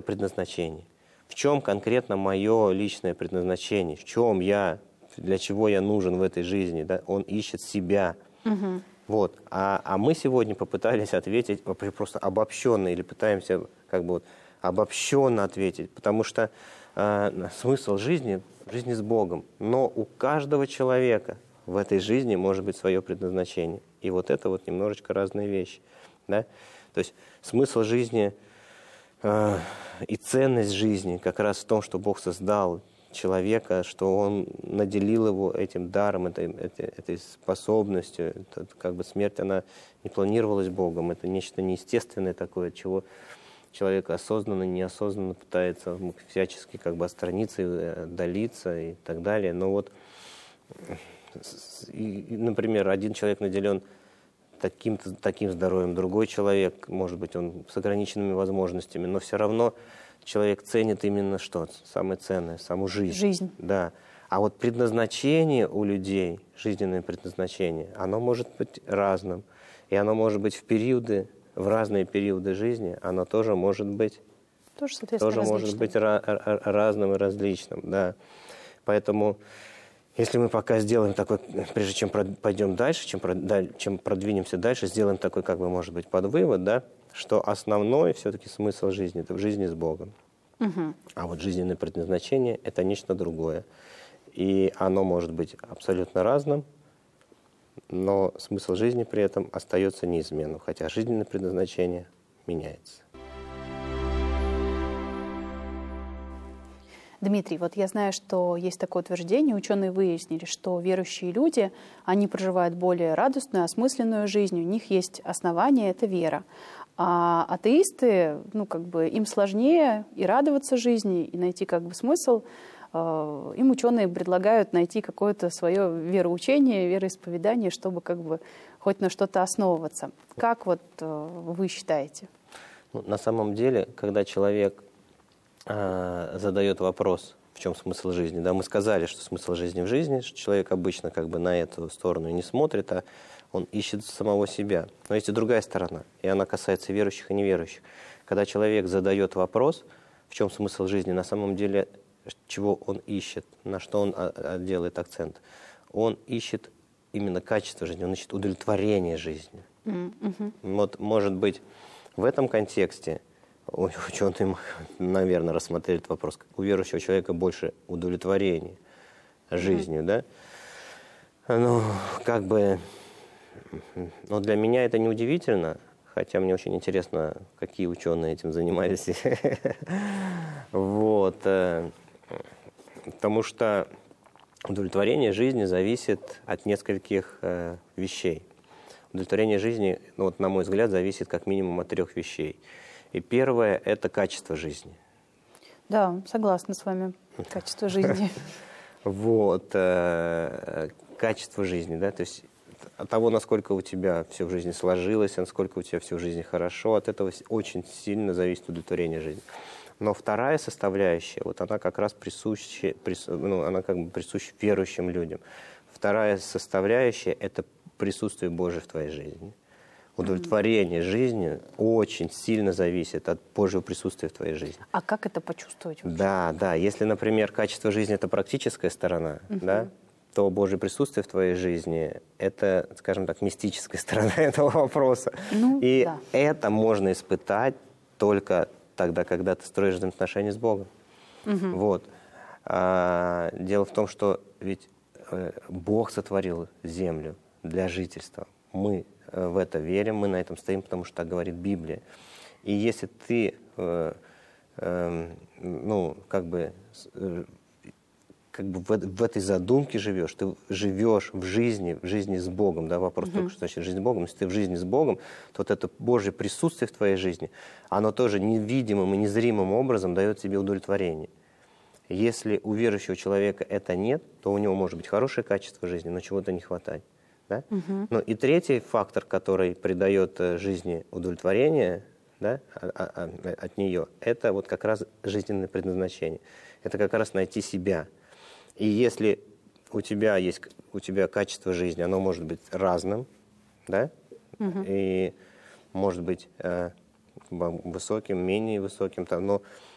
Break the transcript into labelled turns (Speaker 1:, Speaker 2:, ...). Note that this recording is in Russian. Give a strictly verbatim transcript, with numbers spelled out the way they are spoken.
Speaker 1: предназначении. В чем конкретно мое личное предназначение? В чем я, для чего я нужен в этой жизни? Да? Он ищет себя.
Speaker 2: Угу.
Speaker 1: Вот. А, а мы сегодня попытались ответить просто обобщенно, или пытаемся как бы вот обобщенно ответить, потому что э, смысл жизни – жизнь с Богом. Но у каждого человека в этой жизни может быть свое предназначение. И вот это вот немножечко разные вещи. Да? То есть смысл жизни э, и ценность жизни как раз в том, что Бог создал человека, что Он наделил его этим даром, этой, этой, этой способностью. Это, как бы смерть, она не планировалась Богом. Это нечто неестественное такое, от чего человек осознанно, неосознанно пытается всячески как бы отстраниться, и отдалиться и так далее. Но вот, и, например, один человек наделен таким, таким здоровьем, другой человек, может быть, он с ограниченными возможностями, но все равно человек ценит именно что? Самое ценное, саму жизнь.
Speaker 2: Жизнь.
Speaker 1: Да. А вот предназначение у людей, жизненное предназначение, оно может быть разным. И оно может быть в периоды, в разные периоды жизни, оно тоже может быть,
Speaker 2: тоже, соответственно,
Speaker 1: тоже может быть ra- ra- разным и различным. Да. Поэтому, если мы пока сделаем такой, прежде чем пойдем дальше, чем, чем продвинемся дальше, сделаем такой, как бы, может быть, подвывод, да, что основной все-таки смысл жизни – это в жизни с Богом.
Speaker 2: Угу.
Speaker 1: А вот жизненное предназначение – это нечто другое. И оно может быть абсолютно разным, но смысл жизни при этом остается неизменным, хотя жизненное предназначение меняется.
Speaker 2: Дмитрий, вот я знаю, что есть такое утверждение, ученые выяснили, что верующие люди, они проживают более радостную, осмысленную жизнь, у них есть основание – это вера. А атеисты, ну, как бы, им сложнее и радоваться жизни, и найти, как бы, смысл. Им ученые предлагают найти какое-то свое вероучение, вероисповедание, чтобы, как бы, хоть на что-то основываться. Как вот вы считаете?
Speaker 1: Ну, на самом деле, когда человек э, задает вопрос, в чем смысл жизни, да, мы сказали, что смысл жизни в жизни, что человек обычно как бы на эту сторону не смотрит, а он ищет самого себя. Но есть и другая сторона, и она касается верующих и неверующих. Когда человек задает вопрос, в чем смысл жизни, на самом деле, чего он ищет, на что он делает акцент, он ищет именно качество жизни, он ищет удовлетворение жизни.
Speaker 2: Mm-hmm.
Speaker 1: Вот, может быть, в этом контексте ученые, наверное, рассмотрели этот вопрос, как у верующего человека больше удовлетворения жизнью, mm-hmm. да? Ну, как бы... Но для меня это не удивительно, хотя мне очень интересно, какие ученые этим занимались. Вот. Потому что удовлетворение жизни зависит от нескольких вещей. Удовлетворение жизни, ну, вот, на мой взгляд, зависит как минимум от трех вещей. И первое – это качество жизни.
Speaker 2: Да, согласна с вами. Качество жизни.
Speaker 1: Вот. Качество жизни, да, то есть от того, насколько у тебя все в жизни сложилось, насколько у тебя все в жизни хорошо, от этого очень сильно зависит удовлетворение жизни. Но вторая составляющая, вот она как раз присуща, прису, ну, она как бы присуща верующим людям. Вторая составляющая – это присутствие Божие в твоей жизни. Удовлетворение mm-hmm. жизни очень сильно зависит от Божьего присутствия в твоей жизни.
Speaker 2: А как это почувствовать? Вообще?
Speaker 1: Да, да. Если, например, качество жизни – это практическая сторона, mm-hmm. да, то Божье присутствие в твоей жизни – это, скажем так, мистическая сторона этого вопроса.
Speaker 2: Ну,
Speaker 1: И
Speaker 2: да.
Speaker 1: это можно испытать только тогда, когда ты строишь взаимоотношения с Богом.
Speaker 2: Угу.
Speaker 1: Вот. А, дело в том, что ведь э, Бог сотворил землю для жительства. Мы э, в это верим, мы на этом стоим, потому что так говорит Библия. И если ты, э, э, ну, как бы... Э, как бы в, в этой задумке живешь, ты живешь в жизни, в жизни с Богом, да, вопрос mm-hmm. только, что значит жизнь с Богом, если ты в жизни с Богом, то вот это Божье присутствие в твоей жизни, оно тоже невидимым и незримым образом дает тебе удовлетворение. Если у верующего человека это нет, то у него может быть хорошее качество жизни, но чего-то не хватает. Да? Mm-hmm. Ну и третий фактор, который придает жизни удовлетворение, да, от нее, это вот как раз жизненное предназначение. Это как раз найти себя. И если у тебя есть у тебя качество жизни, оно может быть разным, да, угу. и может быть э, высоким, менее высоким, там, но